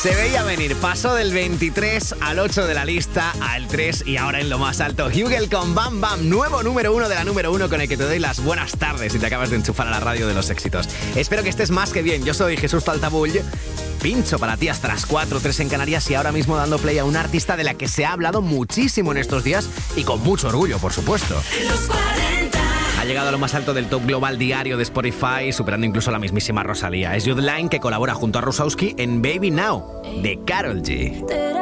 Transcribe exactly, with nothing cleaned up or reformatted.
Se veía venir, pasó del veintitrés al ocho de la lista, al tres y ahora en lo más alto, Hugel con Bam Bam, nuevo número uno de la número uno con el que te doy las buenas tardes y te acabas de enchufar a la radio de los éxitos. Espero que estés más que bien, yo soy Jesús Taltabull, pincho para ti hasta las cuatro, tres en Canarias y ahora mismo dando play a una artista de la que se ha hablado muchísimo en estos días y con mucho orgullo, por supuesto. Los cuarenta. Ha llegado a lo más alto del top global diario de Spotify, superando incluso a la mismísima Rosalía. Es Jude Line, que colabora junto a Rusowski en Baby Now, de Karol G.